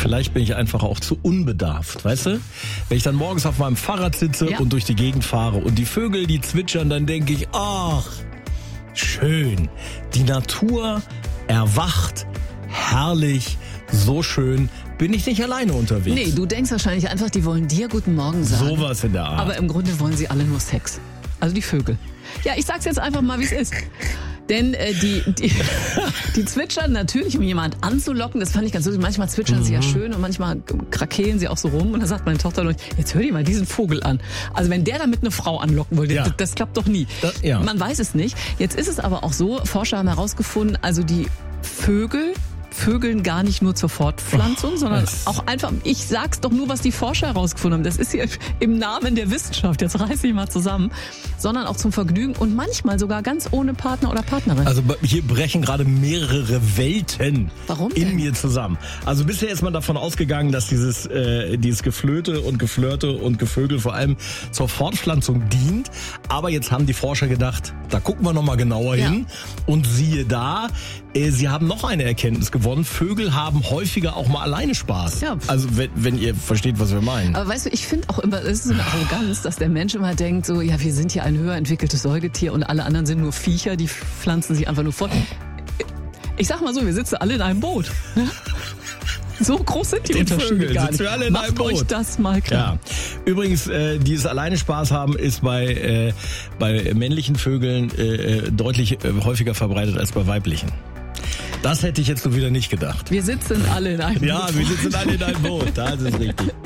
Vielleicht bin ich einfach auch zu unbedarft, weißt du? Wenn ich dann morgens auf meinem Fahrrad sitze und durch die Gegend fahre und die Vögel, die zwitschern, dann denke ich, ach, schön. Die Natur erwacht, herrlich, so schön. Bin ich nicht alleine unterwegs. Nee, du denkst wahrscheinlich einfach, die wollen dir guten Morgen sagen. Sowas in der Art. Aber im Grunde wollen sie alle nur Sex. Also die Vögel. Ja, ich sag's jetzt einfach mal, wie es ist. Denn die zwitschern natürlich, um jemand anzulocken. Das fand ich ganz lustig. Manchmal zwitschern sie ja schön und manchmal krakehlen sie auch so rum. Und dann sagt meine Tochter noch, jetzt hör dir mal diesen Vogel an. Also wenn der damit eine Frau anlocken wollte, das klappt doch nie. Man weiß es nicht. Jetzt ist es aber auch so, Forscher haben herausgefunden, also die Vögeln gar nicht nur zur Fortpflanzung, sondern auch einfach, ich sag's doch nur, was die Forscher herausgefunden haben, das ist hier im Namen der Wissenschaft, jetzt reiß ich mal zusammen, sondern auch zum Vergnügen und manchmal sogar ganz ohne Partner oder Partnerin. Also hier brechen gerade mehrere Welten in mir zusammen. Also bisher ist man davon ausgegangen, dass dieses Geflöte und Geflirte und Gevögel vor allem zur Fortpflanzung dient, aber jetzt haben die Forscher gedacht, da gucken wir nochmal genauer hin und siehe da, sie haben noch eine Erkenntnis gewonnen. Vögel haben häufiger auch mal alleine Spaß. Ja. Also wenn ihr versteht, was wir meinen. Aber weißt du, ich finde auch immer, es ist so eine Arroganz, dass der Mensch immer denkt, so, ja, wir sind hier ein höher entwickeltes Säugetier und alle anderen sind nur Viecher, die pflanzen sich einfach nur fort. Ich sag mal so, wir sitzen alle in einem Boot. So groß sind die Unterschiede gar nicht. Alle in Macht euch das mal klar. Ja. Übrigens, die es alleine Spaß haben, ist bei männlichen Vögeln deutlich häufiger verbreitet als bei weiblichen. Das hätte ich jetzt so wieder nicht gedacht. Wir sitzen alle in einem Boot. Ja, wir sitzen alle in einem Boot. Das ist richtig.